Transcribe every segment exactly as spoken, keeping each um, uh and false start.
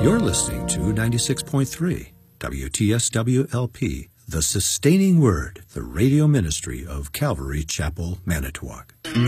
You're listening to ninety-six point three W T S W L P, The Sustaining Word, the radio ministry of Calvary Chapel, Manitowoc.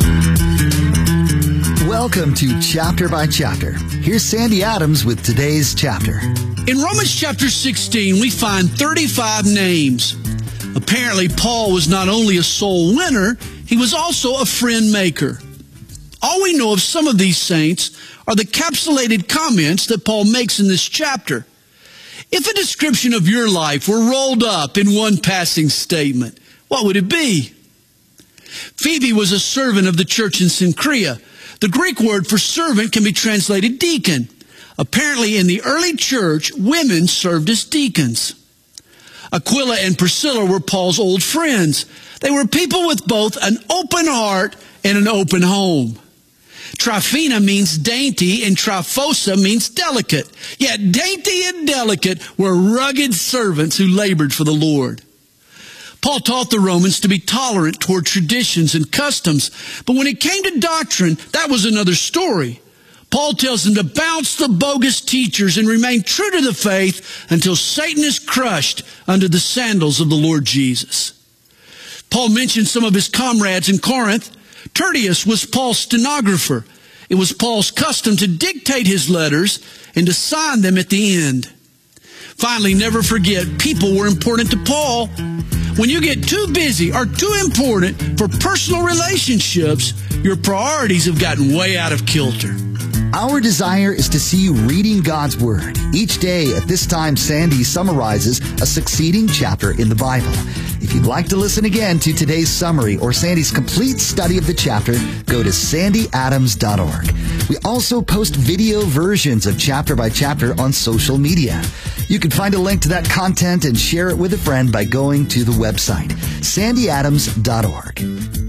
Welcome to Chapter by Chapter. Here's Sandy Adams with today's chapter. In Romans chapter sixteen, we find thirty-five names. Apparently, Paul was not only a soul winner, he was also a friend maker. All we know of some of these saints are the capsulated comments that Paul makes in this chapter. If a description of your life were rolled up in one passing statement, what would it be? Phoebe was a servant of the church in Cenchrea. The Greek word for servant can be translated deacon. Apparently, in the early church, women served as deacons. Aquila and Priscilla were Paul's old friends. They were people with both an open heart and an open home. Tryphena means dainty, and Tryphosa means delicate. Yet dainty and delicate were rugged servants who labored for the Lord. Paul taught the Romans to be tolerant toward traditions and customs, but when it came to doctrine, that was another story. Paul tells them to bounce the bogus teachers and remain true to the faith until Satan is crushed under the sandals of the Lord Jesus. Paul mentioned some of his comrades in Corinth. Tertius was Paul's stenographer. It was Paul's custom to dictate his letters and to sign them at the end. Finally, never forget, people were important to Paul. When you get too busy or too important for personal relationships, your priorities have gotten way out of kilter. Our desire is to see you reading God's Word. Each day at this time, Sandy summarizes a succeeding chapter in the Bible. If you'd like to listen again to today's summary or Sandy's complete study of the chapter, go to sandy adams dot org. We also post video versions of chapter by chapter on social media. You can find a link to that content and share it with a friend by going to the website, sandy adams dot org.